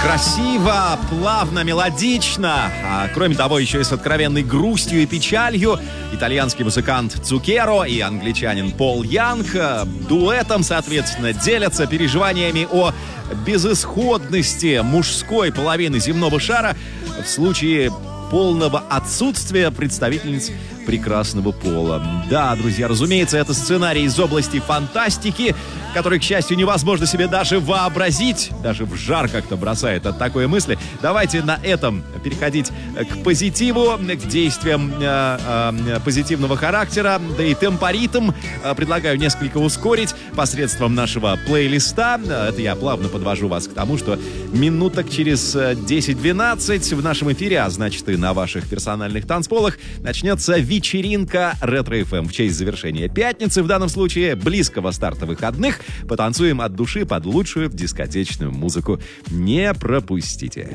Красиво, плавно, мелодично. А кроме того, еще и с откровенной грустью и печалью итальянский музыкант Цукеро и англичанин Пол Янг дуэтом, соответственно, делятся переживаниями о безысходности мужской половины земного шара в случае полного отсутствия представительниц прекрасного пола. Да, друзья, разумеется, это сценарий из области фантастики, который, к счастью, невозможно себе даже вообразить. Даже в жар как-то бросает от такой мысли. Давайте на этом переходить к позитиву, к действиям позитивного характера. Да и темпоритм предлагаю несколько ускорить посредством нашего плейлиста. Это я плавно подвожу вас к тому, что минуток через 10-12 в нашем эфире, а значит и на ваших персональных танцполах, начнется вечеринка Ретро-ФМ в честь завершения пятницы, в данном случае близкого старта выходных. Потанцуем от души под лучшую дискотечную музыку. Не пропустите.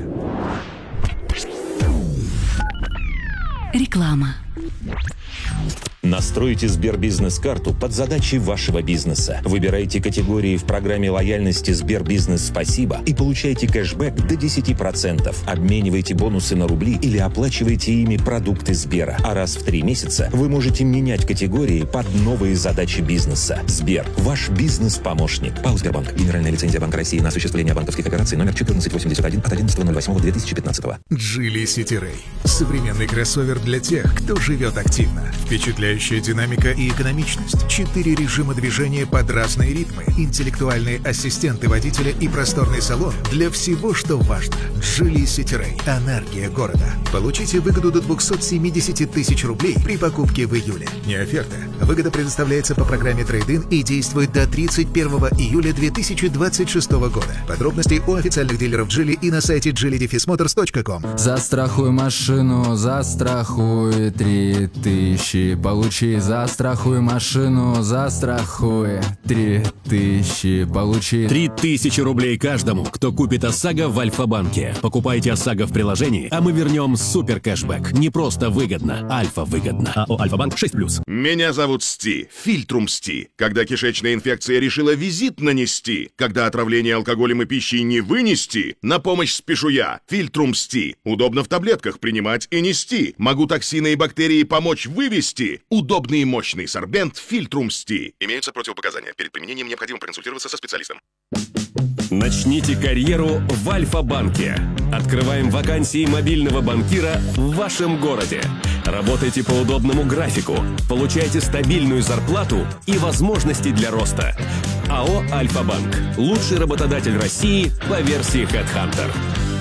Реклама. Настройте Сбербизнес-карту под задачи вашего бизнеса. Выбирайте категории в программе лояльности Сбербизнес Спасибо и получайте кэшбэк до 10%. Обменивайте бонусы на рубли или оплачивайте ими продукты Сбера. А раз в 3 месяца вы можете менять категории под новые задачи бизнеса. Сбер – ваш бизнес-помощник. ПАО «Сбербанк». Генеральная лицензия Банка России на осуществление банковских операций номер 1481 от 11.08.2015. Geely City Ray. Современный кроссовер для тех, кто живет активно. Впечатляющая динамика и экономичность. 4 режима движения под разные ритмы. Интеллектуальные ассистенты водителя и просторный салон для всего, что важно. Geely City Ray. Энергия города. Получите выгоду до 270 тысяч рублей при покупке в июле. Не оферта. Выгода предоставляется по программе Трейд-ин и действует до 31 июля 2026 года. Подробности у официальных дилеров Geely и на сайте geely-motors.com. Застрахуй машину, застрахуй 3000. Получи, застрахуй машину, застрахуй 3000. Получи 3000 рублей каждому, кто купит ОСАГО в Альфа-банке. Покупайте ОСАГО в приложении, а мы вернем супер кэшбэк. Не просто выгодно, Альфа выгодно. АО Альфа-банк 6+. Меня зовут Сти, Фильтрум Сти. Когда кишечная инфекция решила визит нанести, когда отравление алкоголем и пищей не вынести, на помощь спешу я, Фильтрум Сти. Удобно в таблетках принимать и нести. Могу токсины и бактерии помочь вывести. Удобный и мощный сорбент Фильтрум Сти. Имеются противопоказания. Перед применением необходимо проконсультироваться со специалистом. Начните карьеру в Альфа-банке. Открываем вакансии мобильного банкира в вашем городе. Работайте по удобному графику, получайте стабильную зарплату и возможности для роста. АО «Альфа-банк» – лучший работодатель России по версии HeadHunter.